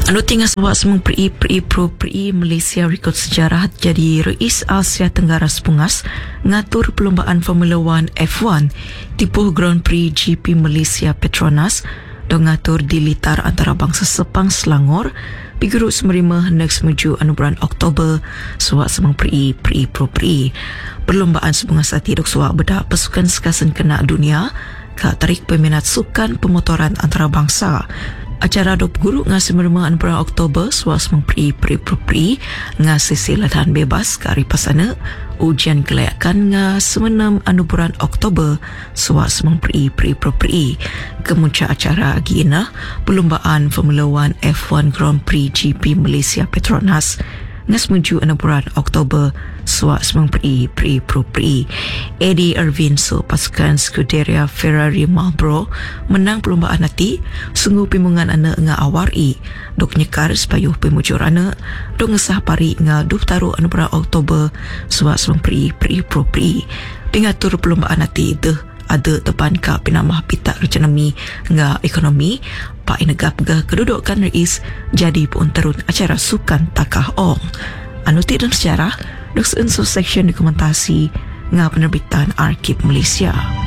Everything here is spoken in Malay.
Anu tinggal sebab semua peri Malaysia rekod sejarah jadi Rais Asia Tenggara Sepungas ngatur perlombaan Formula 1 F1 tipuh Grand Prix GP Malaysia Petronas dan ngatur di litar antarabangsa Sepang Selangor pigurut semerima hendak semeju anu bulan Oktober suak semang peri perlombaan sepungas hati dok suak bedak pasukan sekasen kena dunia ka tarik peminat sukan pemotoran antarabangsa. Acara dop guru ngasi meremahan bulan Oktober suas mengperi ngasi silatan bebas ke hari pasana ujian kelayakan ngasi menam anu bulan Oktober suas mengperi kemunca acara gina perlombaan Formula 1 F1 Grand Prix GP Malaysia Petronas ngas menuju anu bulan Oktober suas mengperi Eddie Irvin pasukan Scuderia Ferrari Marlboro menang perlombaan nanti sungguh pimungan anak nga awari dok nyekar sepayuh pemujur anak dok ngesah pari nga duftaru anu bulan Oktober suas mengperi pengatur perlombaan nanti ada tepan ka penamah pita recenami nga ekonomi Pak Inegap ke kedudukan Rais jadi pun terun acara sukan takah ong anu dan sejarah dok seunsur section dokumentasi nga penerbitan Arkib Malaysia.